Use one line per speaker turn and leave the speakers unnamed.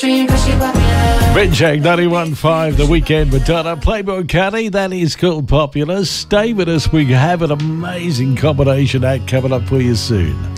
Benchak 91.5, The Weekend, Madonna, Playboy Cardi, that is called Popular. Stay with us, we have an amazing combination act coming up for you soon.